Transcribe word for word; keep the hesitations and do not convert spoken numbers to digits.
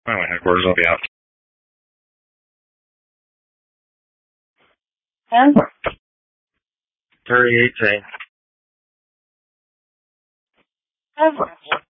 Finally, headquarters, I'll be out. And thirty-eight J. Everett.